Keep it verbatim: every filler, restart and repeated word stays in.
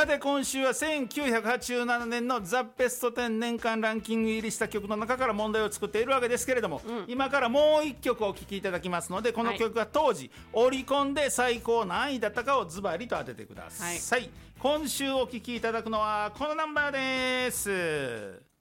さて今週はせんきゅうひゃくはちじゅうななねんのザ・ベストじゅう年間ランキング入りした曲の中から問題を作っているわけですけれども、うん、今からもう一曲お聴きいただきますので、この曲が当時、はい、オリコンで最高何位だったかをズバリと当ててください、はい、今週お聴きいただくのはこのナンバーです。